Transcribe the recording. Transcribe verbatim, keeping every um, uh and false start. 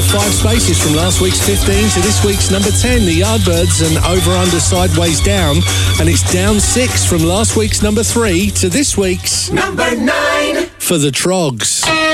five spaces from last week's fifteen to this week's number ten. The Yardbirds and Over Under Sideways Down. And it's down six from last week's number three to this week's number nine for the Trogs.